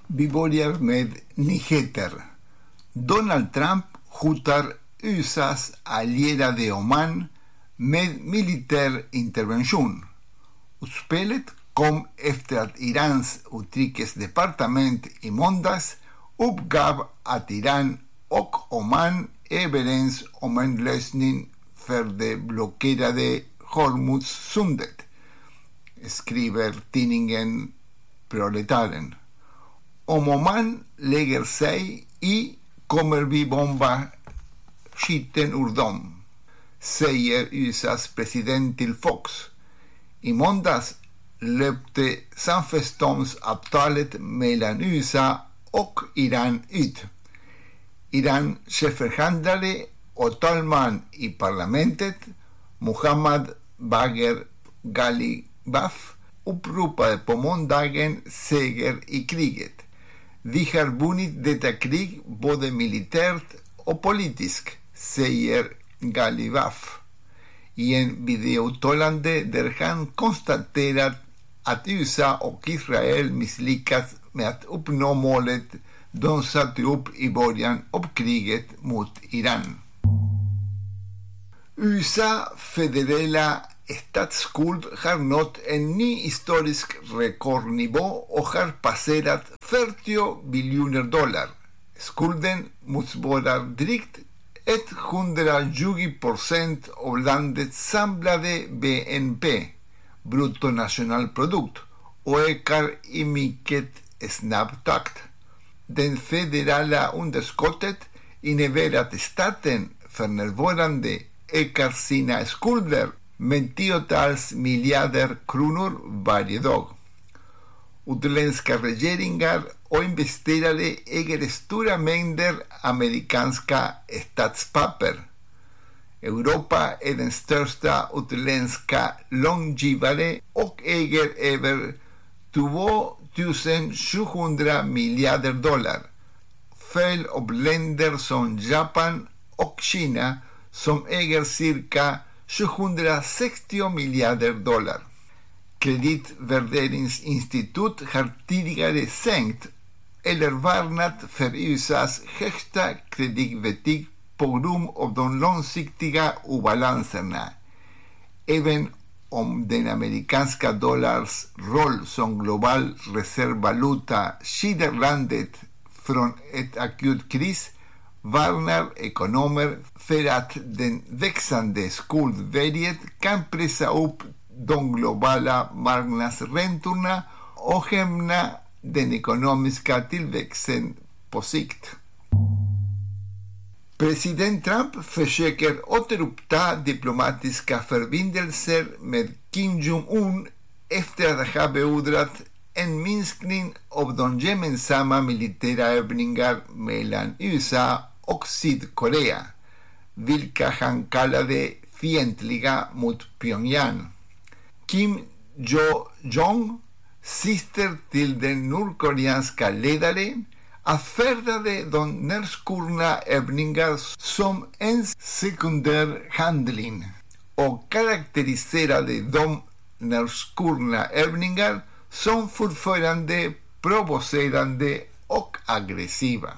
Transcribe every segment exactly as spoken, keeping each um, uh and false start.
Vi börjar med nyheter. Donald Trump hotar U S A:s allierade Oman med militär intervention. Utspelet kom efter att Irans utrikesdepartement i måndags uppgav att Iran och Oman är överens om en lösning för det blockerade Hormuzsundet, skriver tidningen Proletaren. Om Oman lägger sig i kommer vi bomba skiten ur dem, säger U S A:s president till Fox. I måndags löpte samförståndsavtalet mellan U S A och Iran ut. Iran cheförhandlare och talman i parlamentet, Mohammad Bagher Ghalibaf, uppropade på måndagen seger i kriget. Vi har vunnit detta krig både militärt och politiskt, säger Ghalibaf i en videouttalande där han konstaterat att U S A och Israel misslyckats med att uppnå målet de satte upp i början av kriget mot Iran. U S A federala statsskuld har nått en ny historisk rekordnivå och har passerat fyrtio biljoner dollar. Skulden motsvarar drygt etthundratjugo procent av landets samlade B N P, bruttonationalprodukt, och ökar i mycket snabb takt. Det federala underskottet innebär att staten för närvarande ökar sina skulder med tiotals miljarder kronor varje dag. Utländska regeringar och investerare äger stora mängder amerikanska statspapper. Europa är den största utländska långivare och äger över tvåtusen sjuhundra miljarder dollar. Följd av länder som Japan och Kina som äger cirka sjuhundrasextio miljarder dollar. Kreditvärderingsinstitut har tidigare sänkt eller varnat för U S A:s högsta kreditbetyg på grund av de långsiktiga obalanserna. Även om den amerikanska dollars roll som global reservvaluta skyddar landet från ett akut kris, varnar ekonomer för att den växande skuldberget kan pressa upp de globala marknadsräntorna och hämma den ekonomiska tillväxten på sikt. President Trump försöker återuppta diplomatiska förbindelser med Kim Jong-un efter att ha beordrat en minskning av de gemensamma militära övningar mellan U S A och Sydkorea, vilka han kallade fientliga mot Pyongyang. Kim Jo-jong, syster till den nordkoreanska ledaren, avfärdade de nedskurna övningar som en sekundär handling och karaktäriserade de nedskurna övningar som fortfarande provocerande och aggressiva.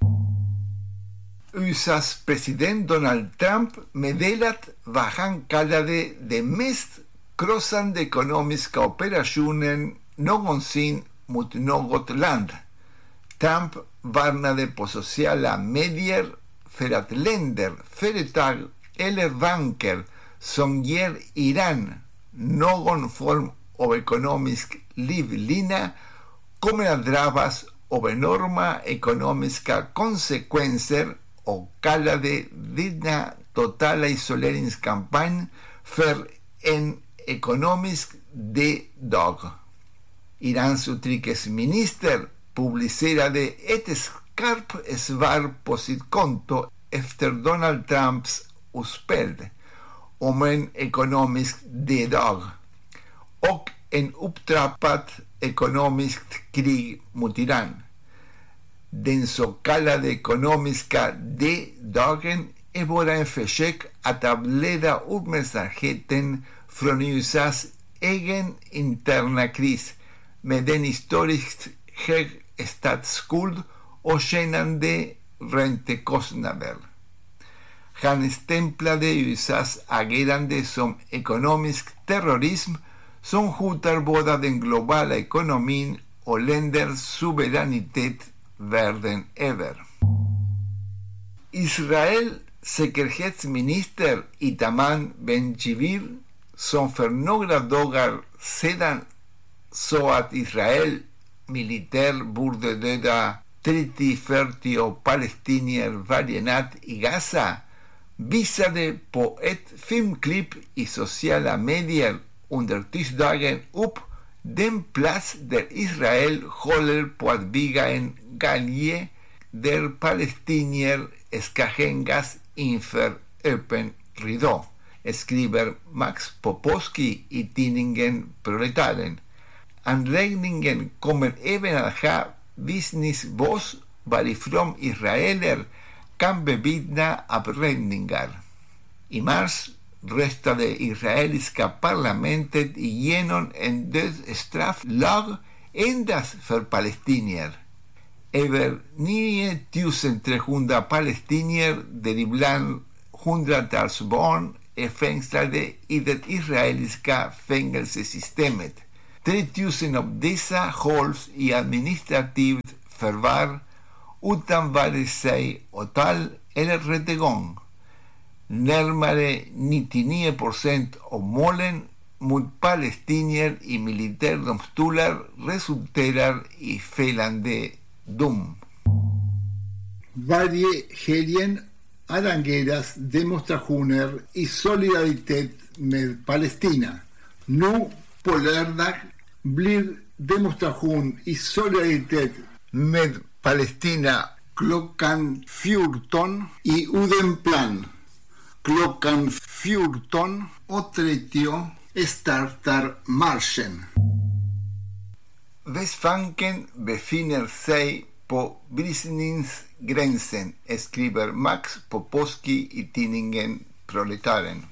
U S A:s president Donald Trump meddelat vad han kallade den mest krossande ekonomiska operationen någonsin mot något land. Trump varnade på sociala medier för att länder, företag eller banker som ger Iran någon form av ekonomisk livlina kommer att drabbas av enorma ekonomiska konsekvenser och kallade denna totala isoleringskampanj för en ekonomisk D-dag. Irans utrikesminister publicerade ett skarpt svar på sitt konto efter Donald Trumps utspel om en ekonomisk D-dag och en upptrappad ekonomiskt krig mot Iran. Den så kallade ekonomiska D-dagen är bara en försök att avleda uppmärksamheten från U S A:s egen interna kris med en historiskt hög statsskuld och kännande räntekostnader. Han stämplade U S A:s agerande som ekonomisk terrorism som hotar både den globala ekonomin och länders suveränitet världen över. Israels säkerhetsminister Itamar Ben-Gvir, som för några dagar sedan sa att Israel militär borde döda trettio till fyrtio palestinier varje natt i Gaza, visade på ett filmklipp i sociala medier under tisdagen upp den plats där Israel håller på att bygga en galge där palestinier ska hängas inför öppen ridå, skriver Max Popovski i tidningen Proletaren. Anläggningen kommer även att ha visningsbås varifrån israeler kan bevittna avrättningar. I mars röstade israeliska parlamentet igenom en dödsstrafflag endast för palestinier. Över nio tusen trehundra palestinier, däribland hundratals barn, är fängslade i det israeliska fängelsesystemet. tre tusen av dessa hålls i administrativt förvar utan vare sig åtal eller rättegång. Närmare nittionio procent av målen mot palestinier i militärdomstolar resulterar i fällande dom. Varje helgen arrangeras demonstrationer i solidaritet med Palestina. Nu på lördag blir demonstration i solidaritet med Palestina klockan fjorton i Odenplan. Klockan fjorton och trettio startar marschen. Västbanken befinner sig på bristningsgränsen, skriver Max Popovski i tidningen Proletaren.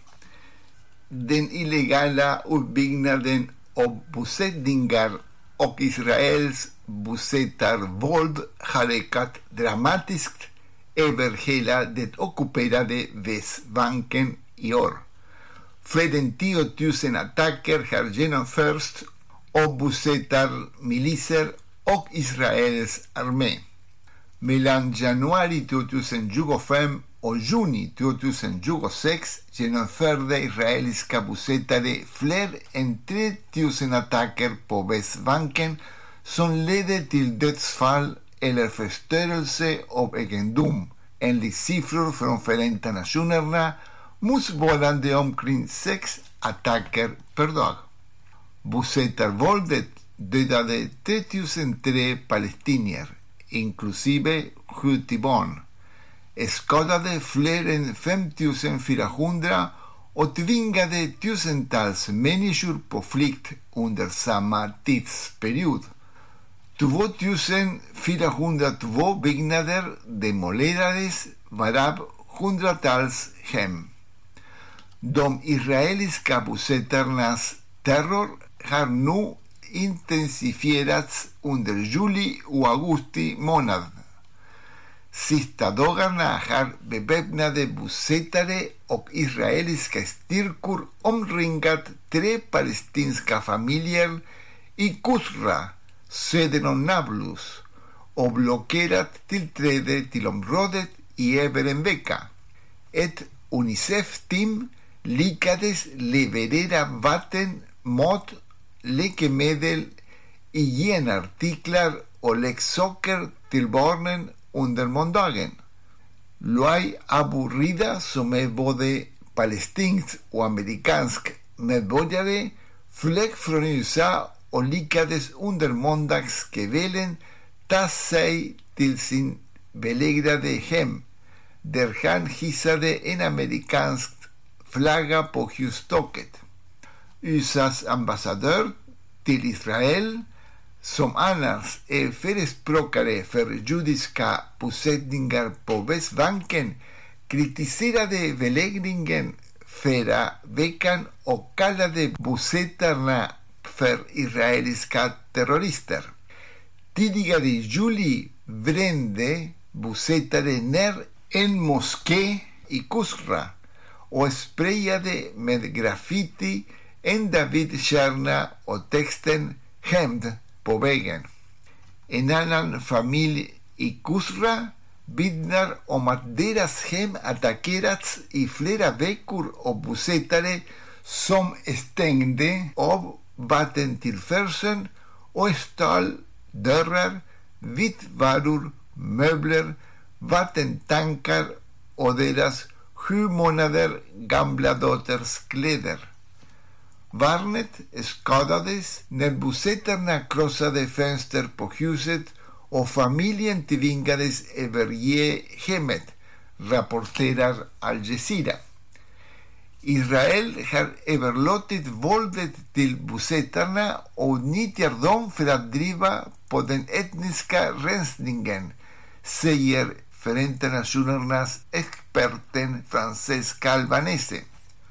Den illegala utbyggnaden av bosättningar och Israels bosättarvåld har ökat dramatiskt över hela det ockuperade Västbanken i år. Fler än tio tusen attacker har genomförts av bosättarmiliser och Israels armé. Mellan januari tjugohundratjugofem och juni tjugohundratjugosex genomförde israeliska bosättare fler än tre tusen attacker på Västbanken som ledde till dödsfall eller förstörelse av egendom, enligt siffror från Förenta Nationerna, motsvarande omkring sex attacker per dag. Bosättarvåldet dödade tre tusen tre palestinier, inklusive sjuttio barn, skadade fler än fem tusen fyrahundra och tvingade tusentals människor på flykt under samma tidsperiod. två tusen fyrahundratvå byggnader demolerades, varav hundratals hem. De israeliska bosättarnas terror har nu intensifierats under juli och augusti månad. Sista dagarna har beväpnade bosättare och israeliska styrkor omringat tre palestinska familjer i Kusra, söder om Nablus, och blockerat tillträde till området i över en vecka. Ett UNICEF-team lyckades leverera vatten, mat, läkemedel, hygienartiklar och leksaker till barnen under måndagen. Luay Abu Rida, som är både palestinsk och amerikansk medborgare, flög från U S A och lyckades under måndagskvällen ta sig till sin belägrade hem, där han hissade en amerikansk flagga på hustaket. U S A:s ambassadör till Israel, som annars är förespråkare för judiska bosättningar på Västbanken, kritiserade belägringen förra veckan och kallade bosättarna för israeliska terrorister. tidigare i juli brände bosättare ner en moské i Kusra och sprayade med graffiti en Davidstjärna och texten hämnd på väggen. En annan familj i Kusra vittnar om att deras hem attackerats i flera veckor av bosättare som stängde av vattentillförseln och stal dörrar, vitvaror, möbler, vattentankar och deras sju månader gamla dotters kläder. Barnet skadades när bosättarna krossade fönster på huset och familjen tvingades överge hemmet, rapporterar Al Jazeera. Israel har överlåtit våldet till bosättarna och nyttjar dem för att driva på den etniska rensningen, säger Förenta Nationernas experten Francesca Albanese.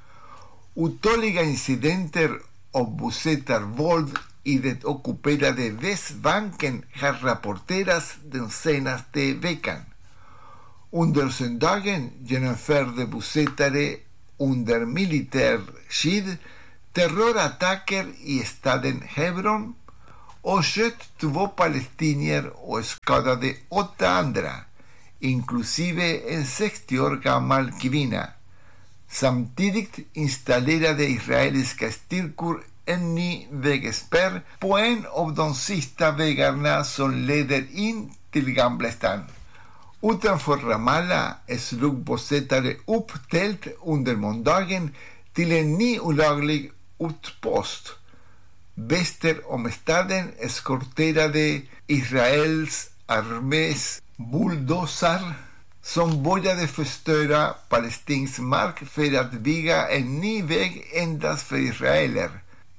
Otaliga incidenter av bosättarvåld i det ockuperade Västbanken har rapporterats den senaste veckan. Under söndagen genomförde bosättare under militär skydd terrorattacker i staden Hebron och sköt två palestinier och skadade åtta andra, inklusive en sextio år gammal kvinna. Samtidigt installerade israeliska styrkor en ny vägspärr på en av de sista vägarna som leder in till Gamla stan. Utanför Ramallah slog bosättare upp tält under måndagen till en ny olaglig utpost. Väster om staden eskorterade Israels armés bulldozar som började förstöra palestinsk mark för att bygga en ny väg endast för israeler.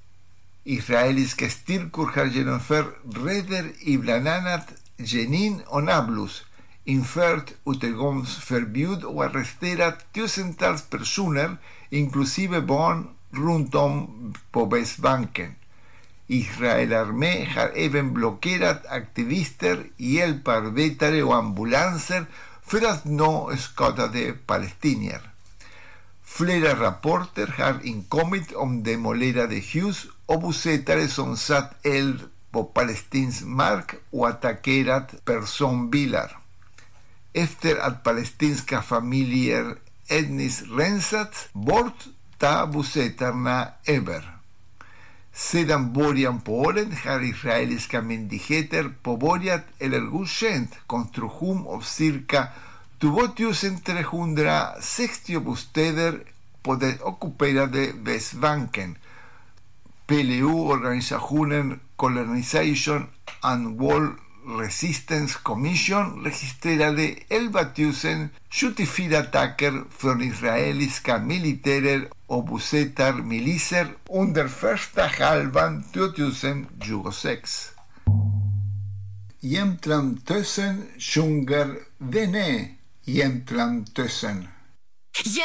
Israeliska styrkor har genomfört räder i bland annat Jenin och Nablus, infört utegångsförbud och arresterat tusentals personer, inklusive barn, runt om på Västbanken. Israel armé har även blockerat aktivister, hjälparbetare och ambulanser för att nå skadade palestinier. Flera rapporter har inkommit om demolerade hus och bosättare som satt eld på palestinsk mark och attackerat personbilar. Efter att palestinska familjer etniskt rensats bort tar bosättarna över. Sedan början på året har israeliska myndigheter påbörjat eller godkänt konstruktion av cirka tvåtusen trehundrasextio bostäder på den ockuperade Västbanken. P L O-organisationen Colonization and Wall Resistance Commission registrerade elvatusen sjuttiofyra attacker från israeliska militärer och bosättarmiliser under första halvan tjugohundratjugosex. Jämtlandtösen sjunger Vene Jämtlandtösen.